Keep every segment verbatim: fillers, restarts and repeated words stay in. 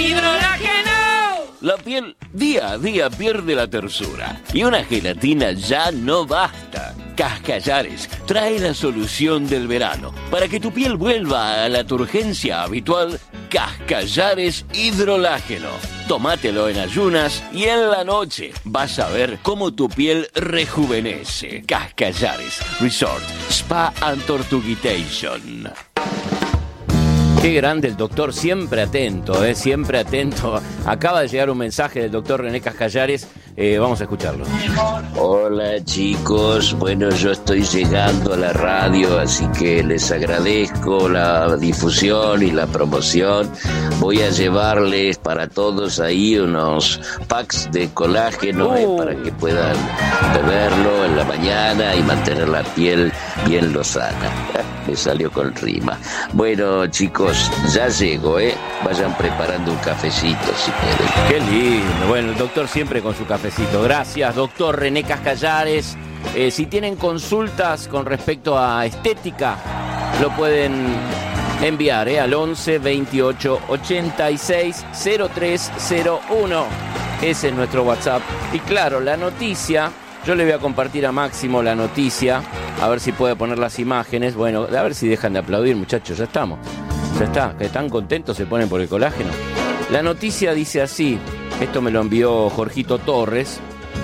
¡Hidrolágeno! La piel día a día pierde la tersura y una gelatina ya no basta. Cascallares trae la solución del verano. Para que tu piel vuelva a la turgencia habitual, Cascallares Hidrolágeno. Tómatelo en ayunas y en la noche vas a ver cómo tu piel rejuvenece. Cascallares Resort Spa and Tortuguitation. Qué grande el doctor, siempre atento, eh, siempre atento. Acaba de llegar un mensaje del doctor René Cascallares, eh, vamos a escucharlo. Hola chicos, bueno, yo estoy llegando a la radio, así que les agradezco la difusión y la promoción. Voy a llevarles para todos ahí unos packs de colágeno oh. eh, para que puedan beberlo en la mañana y mantener la piel bien lozana. Me salió con rima. Bueno chicos, ya llego, ¿eh? Vayan preparando un cafecito si pueden. Qué lindo. Bueno, el doctor siempre con su cafecito. Gracias, doctor René Cascallares. Eh, si tienen consultas con respecto a estética, lo pueden enviar ¿eh? al once veintiocho ochenta y seis cero tres cero uno. Ese es nuestro WhatsApp. Y claro, la noticia... Yo le voy a compartir a Máximo la noticia, a ver si puede poner las imágenes. Bueno, a ver si dejan de aplaudir, muchachos, ya estamos. Ya está, que tan contentos se ponen por el colágeno. La noticia dice así, esto me lo envió Jorgito Torres.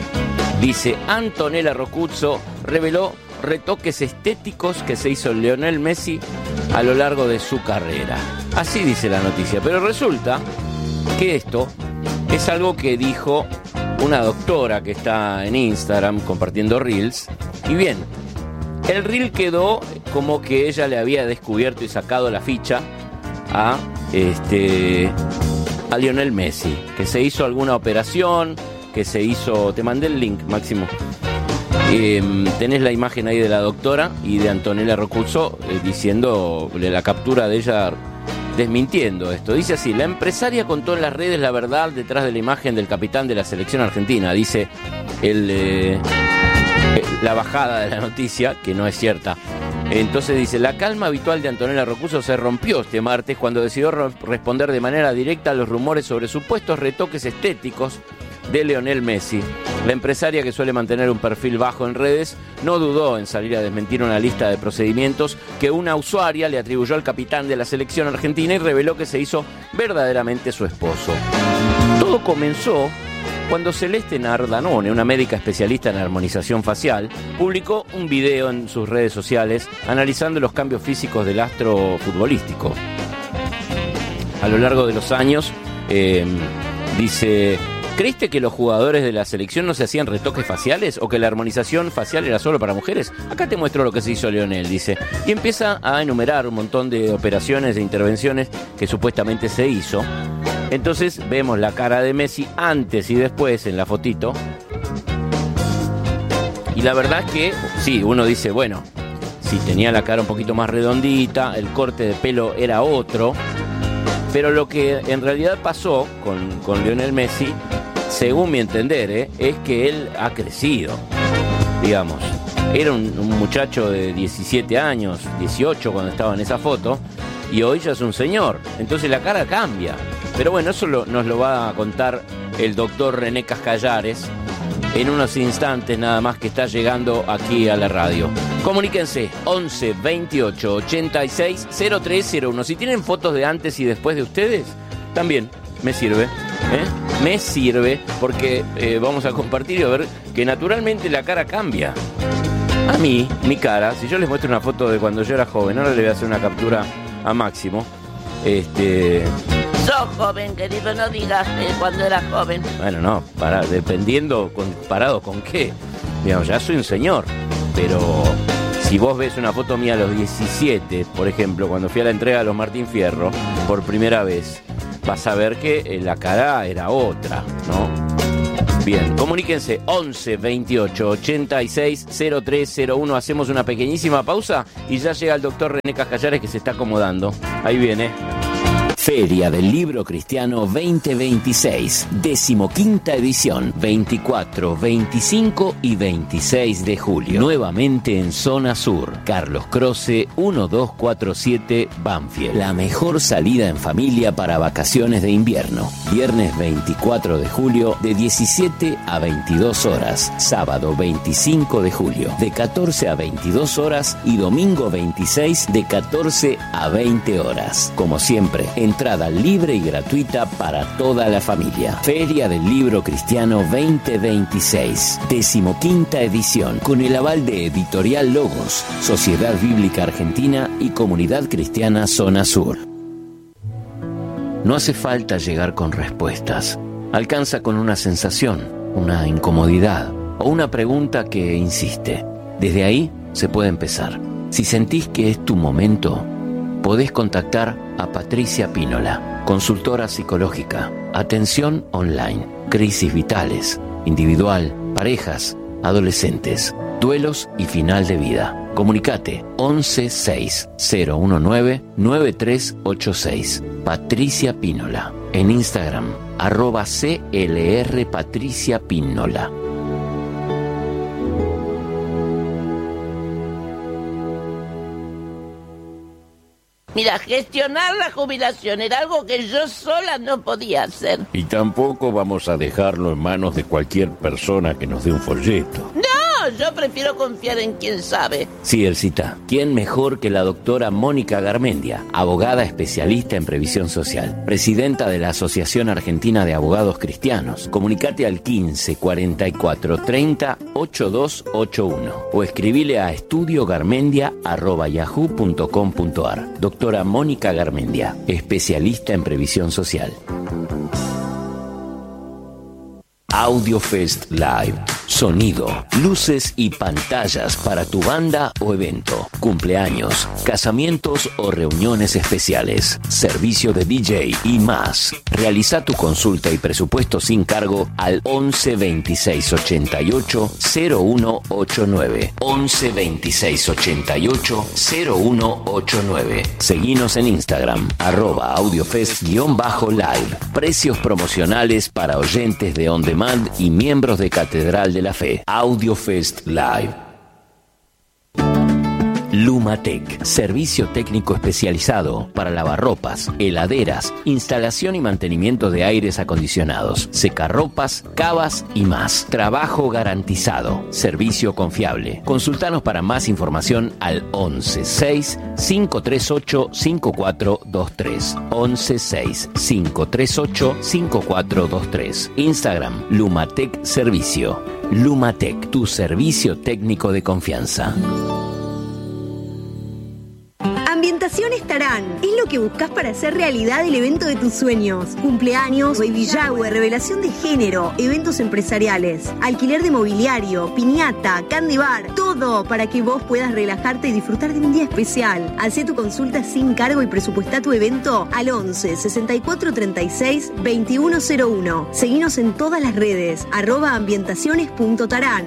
Dice, Antonella Roccuzzo reveló retoques estéticos que se hizo Lionel Messi a lo largo de su carrera. Así dice la noticia, pero resulta que esto es algo que dijo una doctora que está en Instagram compartiendo reels. Y bien, el reel quedó como que ella le había descubierto y sacado la ficha a este a Lionel Messi, que se hizo alguna operación, que se hizo... Te mandé el link, Máximo. Eh, tenés la imagen ahí de la doctora y de Antonella Roccuzzo eh, diciendo la captura de ella desmintiendo esto. Dice así, la empresaria contó en las redes la verdad detrás de la imagen del capitán de la selección argentina. Dice el, eh, la bajada de la noticia, que no es cierta. Entonces dice, la calma habitual de Antonella Roccuzzo se rompió este martes cuando decidió re- responder de manera directa a los rumores sobre supuestos retoques estéticos de Lionel Messi. La empresaria, que suele mantener un perfil bajo en redes, no dudó en salir a desmentir una lista de procedimientos que una usuaria le atribuyó al capitán de la selección argentina y reveló que se hizo verdaderamente su esposo. Todo comenzó cuando Celeste Nardanone, una médica especialista en armonización facial, publicó un video en sus redes sociales analizando los cambios físicos del astro futbolístico. A lo largo de los años, eh, dice... ¿Creíste que los jugadores de la selección no se hacían retoques faciales o que la armonización facial era solo para mujeres? Acá te muestro lo que se hizo Lionel, dice. Y empieza a enumerar un montón de operaciones e intervenciones que supuestamente se hizo. Entonces vemos la cara de Messi antes y después en la fotito. Y la verdad es que, sí, uno dice, bueno, si tenía la cara un poquito más redondita, el corte de pelo era otro. Pero lo que en realidad pasó con, con Lionel Messi, según mi entender, ¿eh? es que él ha crecido, digamos. Era un, un muchacho de diecisiete años, dieciocho cuando estaba en esa foto, y hoy ya es un señor. Entonces la cara cambia. Pero bueno, eso lo, nos lo va a contar el doctor René Cascallares en unos instantes nada más, que está llegando aquí a la radio. Comuníquense, once veintiocho ochenta y seis cero tres cero uno. Si tienen fotos de antes y después de ustedes, también me sirve, ¿eh? Me sirve porque eh, vamos a compartir y a ver que naturalmente la cara cambia. A mí, mi cara, si yo les muestro una foto de cuando yo era joven, ahora le voy a hacer una captura a Máximo. Este... Sos joven, querido, no digas eh, cuando eras joven. Bueno, no, para, dependiendo, comparado con qué. Digamos, ya soy un señor, pero si vos ves una foto mía a los diecisiete, por ejemplo, cuando fui a la entrega de los Martín Fierro, por primera vez, vas a ver que eh, la cara era otra, ¿no? Bien, comuníquense, once veintiocho ochenta y seis cero tres cero uno. Hacemos una pequeñísima pausa y ya llega el doctor René Cascallares, que se está acomodando. Ahí viene. Feria del Libro Cristiano veinte veintiséis, decimoquinta edición, veinticuatro, veinticinco y veintiséis de julio. Nuevamente en Zona Sur, Carlos Croce, doce cuarenta y siete, Banfield. La mejor salida en familia para vacaciones de invierno. Viernes veinticuatro de julio, de diecisiete a veintidós horas. Sábado veinticinco de julio, de catorce a veintidós horas. Y domingo veintiséis, de catorce a veinte horas. Como siempre, entrada libre y gratuita para toda la familia. Feria del Libro Cristiano veinte veintiséis, decimoquinta edición, con el aval de Editorial Logos, Sociedad Bíblica Argentina y Comunidad Cristiana Zona Sur. No hace falta llegar con respuestas. Alcanza con una sensación, una incomodidad o una pregunta que insiste. Desde ahí se puede empezar. Si sentís que es tu momento, podés contactar a Patricia Pínola, consultora psicológica, atención online, crisis vitales, individual, parejas, adolescentes, duelos y final de vida. Comunicate once seis cero diecinueve nueve tres ocho seis. Patricia Pínola. En Instagram, arroba C L R Patricia Pínola. Mira, gestionar la jubilación era algo que yo sola no podía hacer. Y tampoco vamos a dejarlo en manos de cualquier persona que nos dé un folleto. No, yo prefiero confiar en quien sabe. Sí, Elcita, ¿quién mejor que la doctora Mónica Garmendia, abogada especialista en previsión social, presidenta de la Asociación Argentina de Abogados Cristianos? Comunicate al quince cuarenta y cuatro treinta ochenta y dos ochenta y uno o escribile a estudiogarmendia arroba yahoo punto com punto ar. Doctora Mónica Garmendia, especialista en previsión social. AudioFest Live. Sonido, luces y pantallas para tu banda o evento, cumpleaños, casamientos o reuniones especiales, servicio de D J y más. Realiza tu consulta y presupuesto sin cargo al once veintiséis ochenta y ocho cero uno ochenta y nueve. once veintiséis ochenta y ocho cero uno ochenta y nueve. Seguinos en Instagram, arroba audiofest-live. Precios promocionales para oyentes de On Demand y miembros de Catedral de la Fe. AudioFest Live. Lumatec, servicio técnico especializado para lavarropas, heladeras, instalación y mantenimiento de aires acondicionados, secarropas, cavas y más. Trabajo garantizado, servicio confiable. Consultanos para más información al once seis cinco tres ocho cinco cuatro dos tres. once seis cinco tres ocho cinco cuatro dos tres. Instagram, Lumatec Servicio. Lumatec, tu servicio técnico de confianza. Ambientaciones Tarán es lo que buscas para hacer realidad el evento de tus sueños. Cumpleaños, baby shower, revelación de género, eventos empresariales, alquiler de mobiliario, piñata, candy bar, todo para que vos puedas relajarte y disfrutar de un día especial. Hacé tu consulta sin cargo y presupuestá tu evento al once sesenta y cuatro treinta y seis veintiuno cero uno. Seguinos en todas las redes, arroba ambientaciones punto tarán.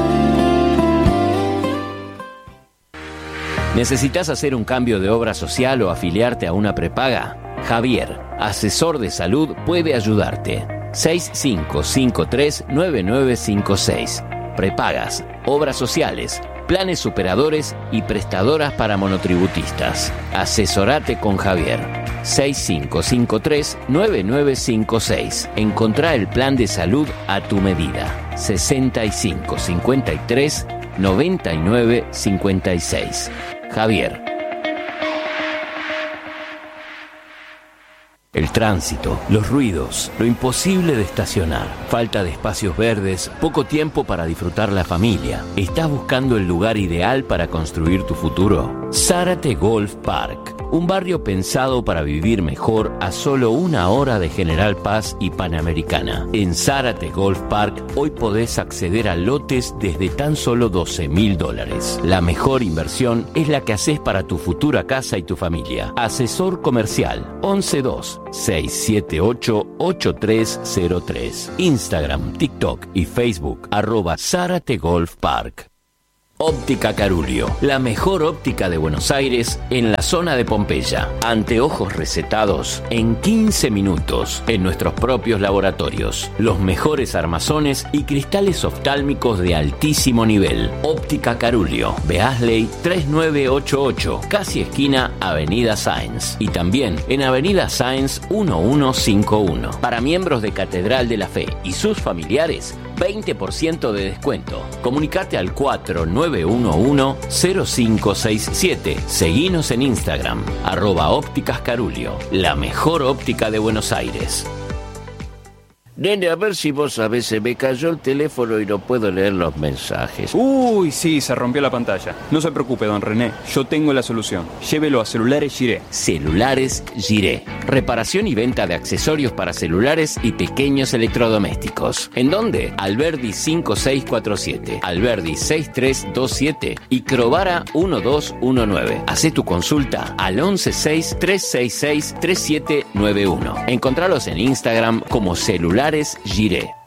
¿Necesitas hacer un cambio de obra social o afiliarte a una prepaga? Javier, asesor de salud, puede ayudarte. seis cinco cinco tres nueve nueve cinco seis. Prepagas, obras sociales, planes superadores y prestadoras para monotributistas. Asesorate con Javier. seis cinco cinco tres nueve nueve cinco seis. Encontrá el plan de salud a tu medida. sesenta y cinco cincuenta y tres noventa y nueve cincuenta y seis. Javier. El tránsito, los ruidos, lo imposible de estacionar, falta de espacios verdes, poco tiempo para disfrutar la familia. ¿Estás buscando el lugar ideal para construir tu futuro? Zárate Golf Park, un barrio pensado para vivir mejor a solo una hora de General Paz y Panamericana. En Zárate Golf Park hoy podés acceder a lotes desde tan solo doce mil dólares. La mejor inversión es la que haces para tu futura casa y tu familia. Asesor comercial once dos seis siete ocho ocho tres cero tres. Instagram, TikTok y Facebook arroba Zárate Golf Park. Óptica Carulio, la mejor óptica de Buenos Aires en la zona de Pompeya. Anteojos recetados en quince minutos en nuestros propios laboratorios. Los mejores armazones y cristales oftálmicos de altísimo nivel. Óptica Carulio, Beasley tres nueve ocho ocho, casi esquina Avenida Sáenz. Y también en Avenida Sáenz uno uno cinco uno. Para miembros de Catedral de la Fe y sus familiares, veinte por ciento de descuento. Comunicate al cuatro nueve uno uno cero cinco seis siete. Seguinos en Instagram, arroba ópticas Carulio, la mejor óptica de Buenos Aires. Nene, a ver si vos sabés, se me cayó el teléfono y no puedo leer los mensajes. Uy, sí, se rompió la pantalla. No se preocupe, don René, yo tengo la solución. Llévelo a Celulares Giré. Celulares Giré. Reparación y venta de accesorios para celulares y pequeños electrodomésticos. ¿En dónde? Alberdi cinco seis cuatro siete, Alberdi seis tres dos siete y Crovara uno dos uno nueve. Hacé tu consulta al once seis tres seis seis tres siete nueve uno. Encontralos en Instagram como Celulares Giré.